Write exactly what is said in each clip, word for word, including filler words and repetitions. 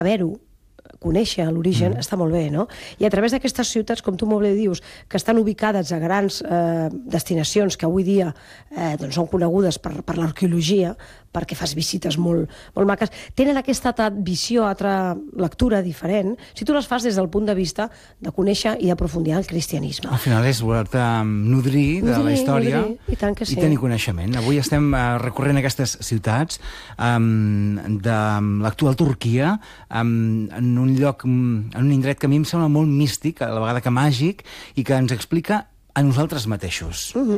saber-ho, conèixer l'origen, mm. està molt bé, no? I a través d'aquestes ciutats, com tu molt bé dius, que estan ubicades a grans eh, destinacions que avui dia eh, doncs són conegudes per, per l'arqueologia, perquè fas visites molt, molt maques, tenen aquesta visió, altra lectura diferent, si tu les fas des del punt de vista de conèixer i d'aprofundir el cristianisme. Al final és voler-te nodrir de la història i, tant que sí. i tenir coneixement. Avui estem uh, recorrent aquestes ciutats um, de l'actual Turquia, um, en un lloc, en un indret que a mi em sembla molt místic, a la vegada que màgic, i que ens explica a nosaltres mateixos. Uh-huh.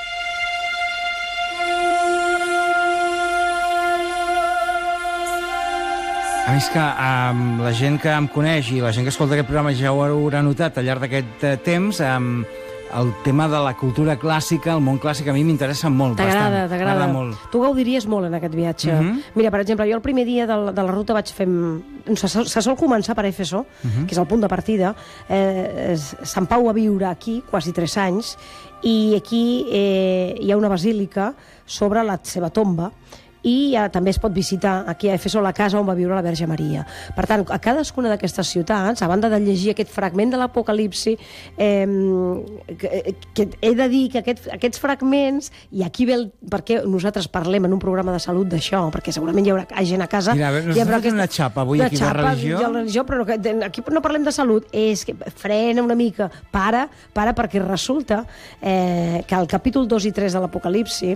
A més que um, la gent que em coneix i la gent que escolta aquest programa ja ho haurà notat al llarg d'aquest uh, temps, um, el tema de la cultura clàssica, el món clàssic, a mi m'interessa molt. T'agrada, t'agrada. Tu gaudiries molt en aquest viatge. Uh -huh. Mira, per exemple, jo el primer dia de la, de la ruta vaig fer... Se, se sol començar per Éfeso, uh -huh. que és el punt de partida. Eh, Sant Pau va viure aquí quasi tres anys i aquí eh, hi ha una basílica sobre la seva tomba i ja, també es pot visitar aquí a Éfeso la casa on va viure la Verge Maria. Per tant, a cadascuna d'aquestes ciutats, a banda de llegir aquest fragment de l'Apocalipsi, eh, que, que he de dir que aquest, aquests fragments, i aquí ve el, perquè nosaltres parlem en un programa de salut d'això, perquè segurament hi haurà gent a casa... Mira, a veure, nosaltres aquesta, una xapa avui aquí xapa, de religió. De religió, però no, aquí no parlem de salut, és que frena una mica, para, para perquè resulta eh, que al capítol dos i tres de l'Apocalipsi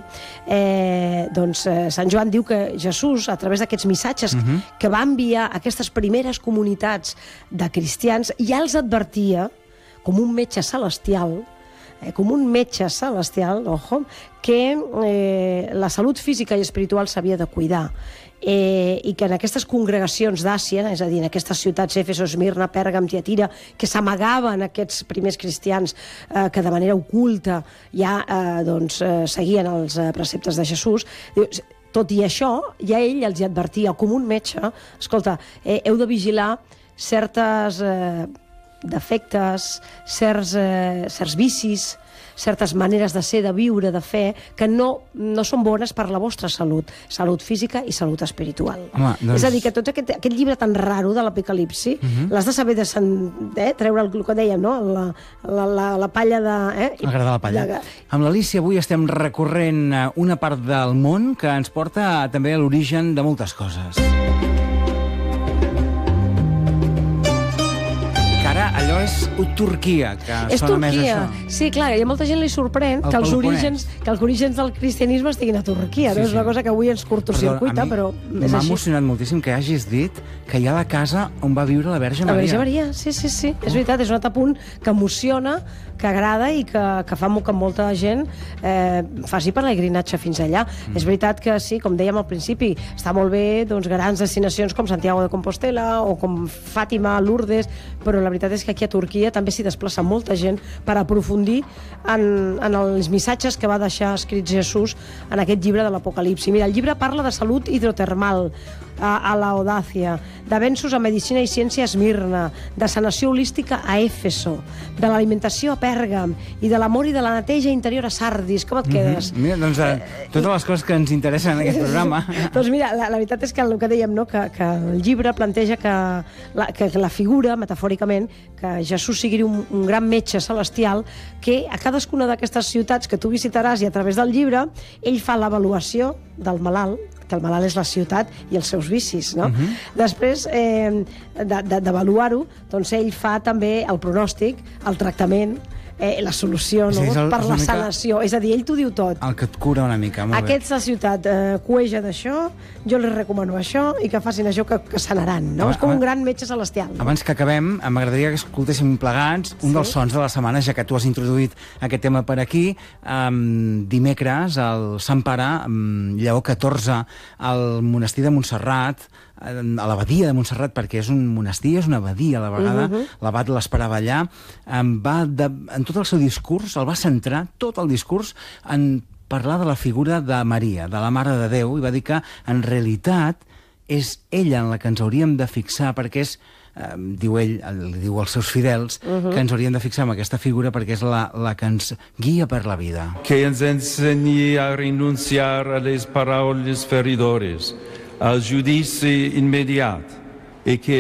eh, doncs eh, Sant Joan diu que Jesús, a través d'aquests missatges uh-huh. que va enviar a aquestes primeres comunitats de cristians, ja els advertia, com un metge celestial, eh, com un metge celestial, ojo, que eh, la salut física i espiritual s'havia de cuidar. Eh, i que en aquestes congregacions d'Àsia, és a dir, en aquestes ciutats, Éfeso, Esmirna, Pèrgam, Tiatira, que s'amagaven aquests primers cristians eh, que de manera oculta ja eh, doncs, eh, seguien els eh, preceptes de Jesús, diu, tot i això, ja ell els hi advertia, com un metge, escolta, eh, heu de vigilar certes eh, defectes, certs, eh, certs vicis, certes maneres de ser, de viure, de fer, que no, no són bones per la vostra salut, salut física i salut espiritual. Home, doncs... És a dir, que tot aquest, aquest llibre tan raro de l'Apocalipsi, uh-huh. l'has de saber de eh, treure el, el que dèiem, no? la, la, la, la palla de... Eh? Agradar la palla. De... Amb l'Alícia avui estem recorrent una part del món que ens porta també a l'origen de moltes coses. Allò és Turquia, que és sona Turquia. Més això. Sí, clar, i a molta gent li sorprèn que els, orígens, que els orígens del cristianisme estiguin a Turquia. Sí, no? És sí. una cosa que avui ens curtocircuita, però és m'ha així. emocionat moltíssim que hagis dit que hi ha la casa on va viure la Verge Maria. La Verge Maria, sí, sí, sí. Oh. És veritat, és un altre punt que emociona, que agrada i que, que fa que molta gent eh, faci pelegrinatge fins allà. Mm. És veritat que sí, com dèiem al principi, està molt bé doncs, grans destinacions com Santiago de Compostela o com Fàtima, Lourdes, però la veritat és que aquí a Turquia també s'hi desplaça molta gent per aprofundir en, en els missatges que va deixar escrits Jesús en aquest llibre de l'Apocalipsi. Mira, el llibre parla de salut hidrotermal a, a l'Audàcia, d'avenços a medicina i ciència a Esmirna, de sanació holística a Éfeso, de l'alimentació a Pèrgam i de l'amor i de la neteja interior a Sardis. Com et quedes? Mm-hmm. Mira, doncs, eh, totes les coses que ens interessen en aquest programa. Doncs mira, la, la veritat és que el que dèiem, no? que, que el llibre planteja que la, que la figura, metafòricament, que Jesús sigui un, un gran metge celestial, que a cadascuna d'aquestes ciutats que tu visitaràs i a través del llibre, ell fa l'avaluació del malalt, que el malalt és la ciutat i els seus vicis, no? Uh-huh. Després eh, d'avaluar-ho, doncs ell fa també el pronòstic, el tractament, eh, la solució, no? Sí, el, per la sanació. És a dir, ell t'ho diu tot. El que et cura una mica, molt Aquesta bé. ciutat eh, cueja d'això, jo li recomano això i que facin això que, que sanaran, no? Abans, és com un gran metge celestial. No? Abans que acabem, m'agradaria que escoltéssim plegats un sí? dels sons de la setmana, ja que tu has introduït aquest tema per aquí. Um, dimecres, el Sant Pare, um, Lleó catorze, al monestir de Montserrat, a l'abadia de Montserrat, perquè és un monestir, és una abadia a la vegada, uh-huh. l'abat l'esperava allà, um, va de, en tot el seu discurs, el va centrar, tot el discurs, en parlar de la figura de Maria, de la Mare de Déu, i va dir que, en realitat, és ella en la que ens hauríem de fixar, perquè és, eh, diu ell, li diu als seus fidels, uh-huh. que ens hauríem de fixar en aquesta figura perquè és la, la que ens guia per la vida. Que ens ensenyi a renunciar a les paraules feridores, al judici immediat, i que